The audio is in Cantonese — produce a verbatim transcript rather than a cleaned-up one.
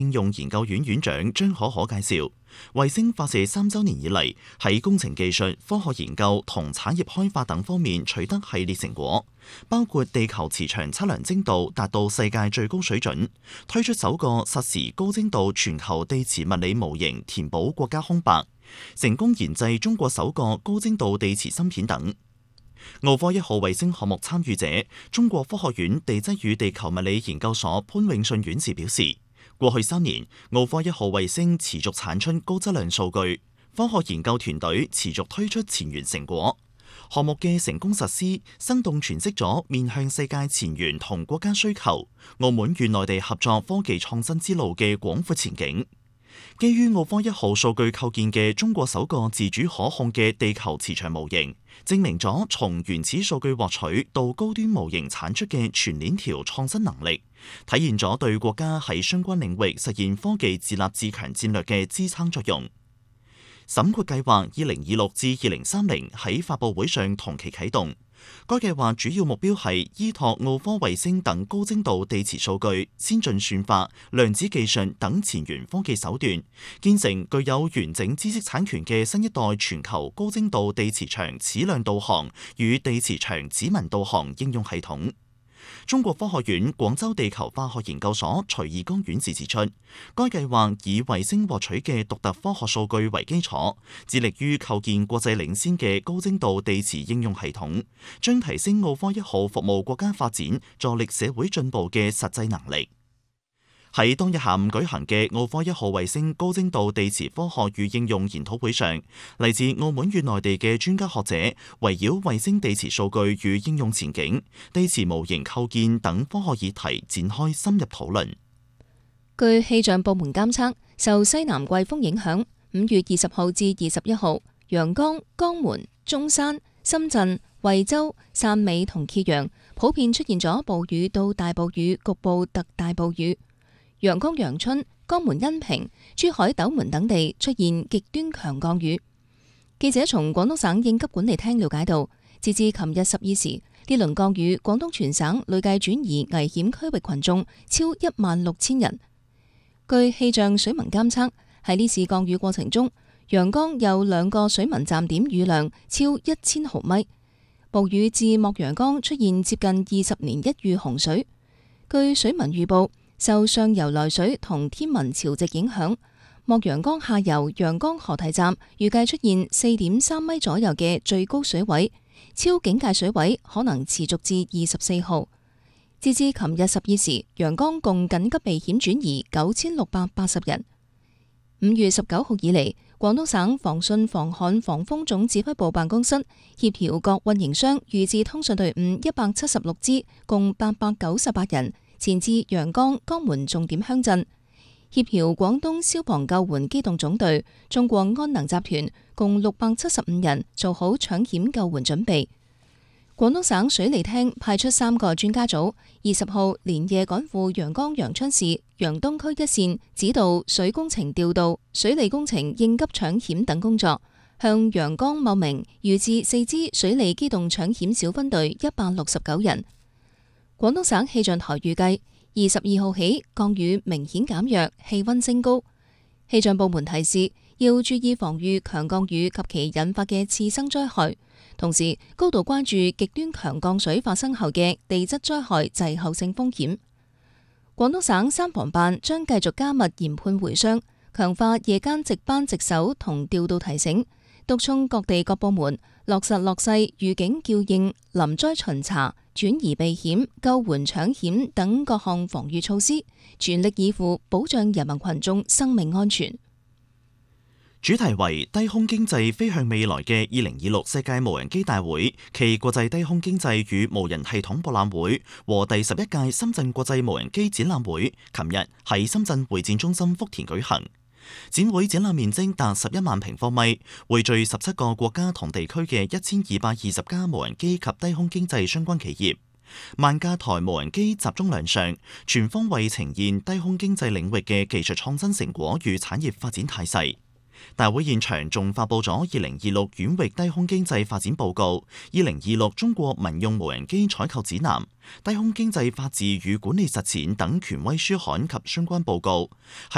應用研究院院長張可可介紹，衛星發射三週年以嚟，喺工程技術、科學研究同產業開發等方面取得系列成果，包括地球磁場測量精度達到世界最高水準，推出首個實時高精度全球地磁物理模型填補國家空白，成功研製中國首個高精度地磁芯片等。奧科一號衛星項目參與者、中國科學院地質與地球物理研究所潘永信院士表示，過去三年，奧科一號衛星持續產出高質量數據，科學研究團隊持續推出前沿成果。項目嘅成功實施，生動詮釋咗面向世界前沿同國家需求，澳門與內地合作科技創新之路嘅廣闊前景。基於奧科一號數據構建嘅中國首個自主可控嘅地球磁場模型，證明咗從原始數據獲取到高端模型產出嘅全鏈條創新能力，體現咗對國家喺相關領域實現科技自立自強戰略嘅支撐作用。沈括計劃二零二六至二零三零喺發佈會上同期啟動。該計劃主要目標係依託奧科衛星等高精度地磁數據、先進算法、量子技術等前沿科技手段，建成具有完整知識產權嘅新一代全球高精度地磁場矢量導航與地磁場指紋導航應用系統。中國科學院廣州地球化學研究所徐義剛院士指出，該計劃以衛星獲取嘅獨特科學數據為基礎，致力於構建國際領先嘅高精度地磁應用系統，將提升奧科一號服務國家發展、助力社會進步嘅實際能力。喺當日下午舉行嘅奧科一號衛星高精度地磁科學與應用研討會上，嚟自澳門與內地嘅專家學者圍繞衛星地磁數據與應用前景、地磁模型構建等科學議題展開深入討論。 據氣象部門監測，受西南季風影響，五月二十號至二十一號，陽江、江門、中山、深圳、惠州、汕尾同揭陽普遍出現咗暴雨到大暴雨，局部特大暴雨。陽江陽春、江門恩平、珠海斗門等地出現極端強降雨。記者從廣東省應急管理廳了解到，截至琴日十二時，呢輪降雨廣東全省累計轉移危險區域群眾超一萬六千人。據氣象水文監測，喺呢次降雨過程中，陽江有兩個水文站點雨量超一千毫米，暴雨致莫陽江出現接近二十年一遇洪水。據水文預報，受上游來水同天文潮汐影響，莫陽江下游陽江河堤站預計出現四點三米左右嘅最高水位，超警戒水位可能持續至二十四號。截至琴日十二時，陽江共緊急避險轉移九千六百八十人。五月十九號以嚟，廣東省防汛防旱防風總指揮部辦公室協調各運營商預置通訊隊伍一百七十六支，共八百九十八人，前至陽江、江門重點鄉鎮，協調廣東消防救援機動總隊、中國安能集團共六百七十五人做好搶險救援準備。廣東省水利廳派出三個專家組，二十號連夜趕赴陽江陽春市陽東區一線，指導水工程調度、水利工程應急搶險等工作，向陽江茂名預置四支水利機動搶險小分隊一百六十九人。廣東省氣象台預計，二十二號起降雨明顯減弱，氣溫升高。氣象部門提示，要注意防禦強降雨及其引發嘅次生災害，同時高度關注極端強降水發生後嘅地質災害滯後性風險。廣東省三防辦將繼續加密研判回商，強化夜間值班值守同調度提醒，督促各地各部門落實落細預警叫應、臨災巡查、轉移避險、救援搶險等各項防禦措施，全力以赴保障人民群眾生命安全。 主題為低空經濟飛向未來嘅二零二六世界無人機大會暨國際低空經濟與無人系統博覽會和第十一屆深圳國際無人機展覽會，琴日喺深圳會展中心福田舉行。展會展覽面積達十一萬平方米，匯聚十七個國家同地區嘅一千二百二十家無人機及低空經濟相關企業，萬架台無人機集中亮相，全方位呈現低空經濟領域嘅技術創新成果與產業發展態勢。大會現場仲發佈咗二零二六縣域低空經濟發展報告、二零二六中國民用無人機採購指南、低空經濟法治與管理實踐等權威書刊及相關報告。